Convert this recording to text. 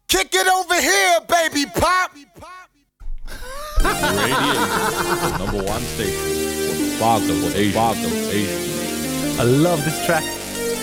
Kick it over here, baby pop. Radio, number one station for Asia. I love this track.